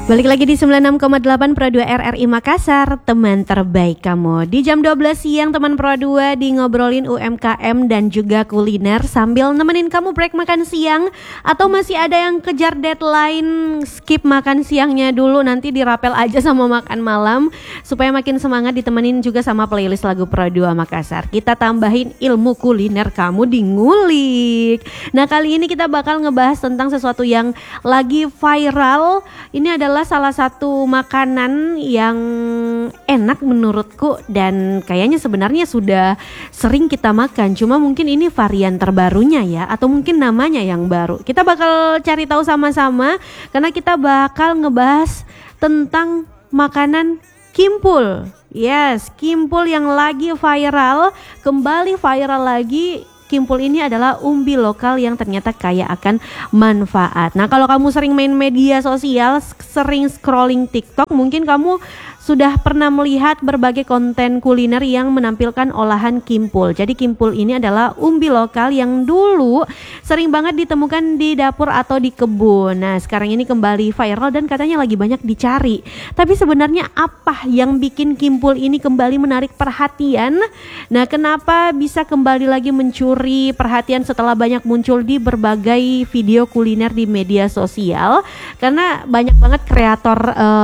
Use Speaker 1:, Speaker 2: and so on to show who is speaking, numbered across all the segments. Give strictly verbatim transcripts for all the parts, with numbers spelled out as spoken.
Speaker 1: Balik lagi di sembilan puluh enam koma delapan Pro dua R R I Makassar, teman terbaik kamu. Di jam dua belas siang teman Pro dua di ngobrolin U M K M dan juga kuliner sambil nemenin kamu break makan siang. Atau masih ada yang kejar deadline, skip makan siangnya dulu, nanti dirapel aja sama makan malam supaya makin semangat, ditemenin juga sama playlist lagu Pro dua Makassar. Kita tambahin ilmu kuliner kamu di ngulik. Nah, kali ini kita bakal ngebahas tentang sesuatu yang lagi viral. Ini adalah salah satu makanan yang enak menurutku dan kayaknya sebenarnya sudah sering kita makan, cuma mungkin ini varian terbarunya ya, atau mungkin namanya yang baru. Kita bakal cari tahu sama-sama karena kita bakal ngebahas tentang makanan kimpul. Yes, kimpul yang lagi viral, kembali viral lagi. Kimpul ini adalah umbi lokal yang ternyata kaya akan manfaat. Nah, kalau kamu sering main media sosial, sering scrolling TikTok, mungkin kamu sudah pernah melihat berbagai konten kuliner yang menampilkan olahan kimpul. Jadi kimpul ini adalah umbi lokal yang dulu sering banget ditemukan di dapur atau di kebun. Nah, sekarang ini kembali viral dan katanya lagi banyak dicari. Tapi sebenarnya apa yang bikin kimpul ini kembali menarik perhatian? Nah, kenapa bisa kembali lagi mencuri perhatian setelah banyak muncul di berbagai video kuliner di media sosial? Karena banyak banget kreator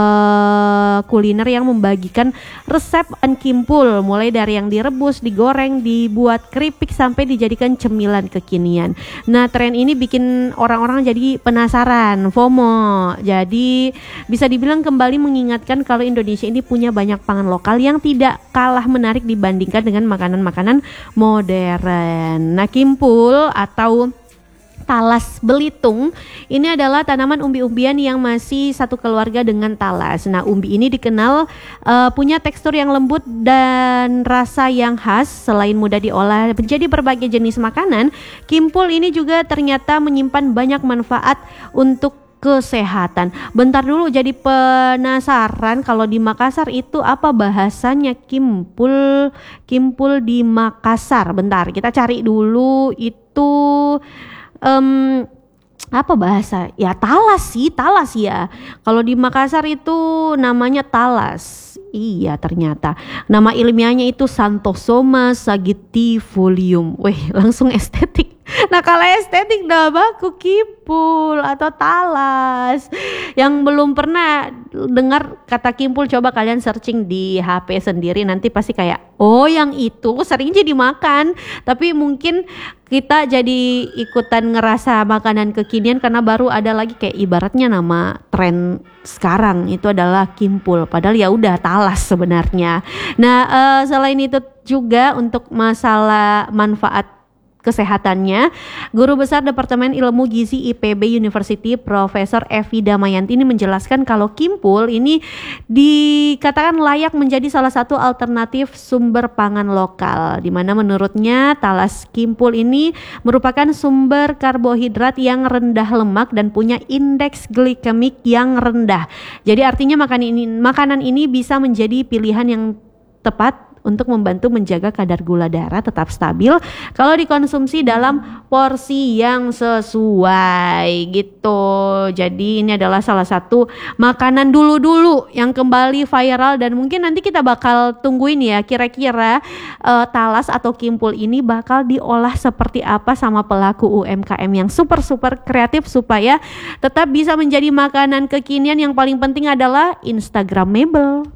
Speaker 1: uh, kuliner yang membagikan resep kimpul, mulai dari yang direbus, digoreng, dibuat keripik sampai dijadikan cemilan kekinian. Nah, tren ini bikin orang-orang jadi penasaran, FOMO. Jadi bisa dibilang kembali mengingatkan kalau Indonesia ini punya banyak pangan lokal yang tidak kalah menarik dibandingkan dengan makanan-makanan modern. Nah, kimpul atau talas Belitung ini adalah tanaman umbi-umbian yang masih satu keluarga dengan talas. Nah, umbi ini dikenal uh, punya tekstur yang lembut dan rasa yang khas. Selain mudah diolah menjadi berbagai jenis makanan, kimpul ini juga ternyata menyimpan banyak manfaat untuk kesehatan. Bentar dulu, jadi penasaran kalau di Makassar itu apa bahasanya kimpul? Kimpul di Makassar. Bentar, kita cari dulu itu Um, apa bahasa? Ya talas sih, talas ya. Kalau di Makassar itu namanya talas. Iya, ternyata nama ilmiahnya itu Xanthosoma sagitifolium. Wih, langsung estetik. Nah, kalau estetik namaku kimpul atau talas. Yang belum pernah dengar kata kimpul, coba kalian searching di H P sendiri, nanti pasti kayak, oh yang itu sering jadi makan. Tapi mungkin kita jadi ikutan ngerasa makanan kekinian karena baru ada lagi kayak ibaratnya nama tren sekarang itu adalah kimpul. Padahal ya udah talas sebenarnya. Nah, uh, selain itu juga untuk masalah manfaat kesehatannya, Guru Besar Departemen Ilmu Gizi I P B University Profesor Evi Damayanti ini menjelaskan kalau kimpul ini dikatakan layak menjadi salah satu alternatif sumber pangan lokal, di mana menurutnya talas kimpul ini merupakan sumber karbohidrat yang rendah lemak dan punya indeks glikemik yang rendah. Jadi artinya makanan ini, makanan ini bisa menjadi pilihan yang tepat untuk membantu menjaga kadar gula darah tetap stabil kalau dikonsumsi dalam porsi yang sesuai gitu. Jadi ini adalah salah satu makanan dulu-dulu yang kembali viral dan mungkin nanti kita bakal tungguin ya kira-kira uh, talas atau kimpul ini bakal diolah seperti apa sama pelaku U M K M yang super-super kreatif supaya tetap bisa menjadi makanan kekinian yang paling penting adalah instagramable.